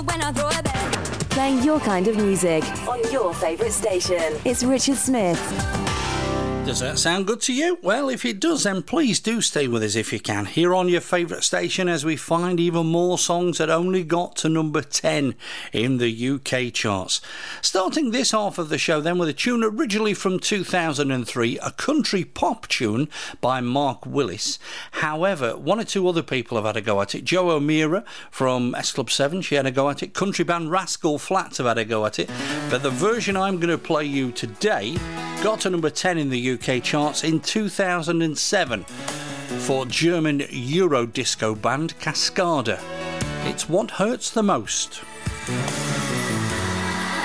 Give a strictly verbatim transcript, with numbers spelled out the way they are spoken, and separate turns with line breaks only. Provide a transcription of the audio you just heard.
When I throw it back.
Playing your kind of music on your favourite station. It's Richard Smith.
Does that sound good to you? Well, if it does, then please do stay with us if you can, here on your favourite station, as we find even more songs that only got to number ten in the U K charts. Starting this half of the show then with a tune originally from two thousand three, a country pop tune by Mark Willis. However, one or two other people have had a go at it. Jo O'Meara from S Club seven, she had a go at it. Country band Rascal Flatts have had a go at it. But the version I'm going to play you today got to number ten in the U K charts in two thousand seven for German Euro disco band Cascada. It's What Hurts the Most.